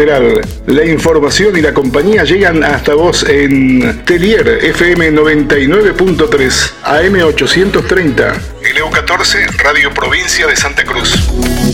La información y la compañía llegan hasta vos en Telier FM 99.3 AM 830, LU14, Radio Provincia de Santa Cruz.